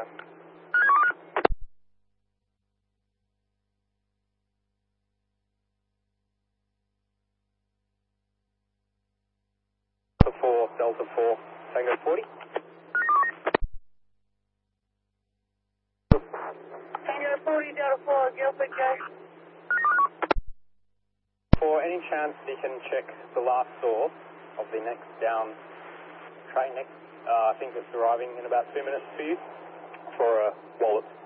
ground. Delta 4, Tango 40. Tango 40, Delta 4, Guildford, go. For any chance you can check the last source of the next down train next, I think it's arriving in about 2 minutes to you for a wallet.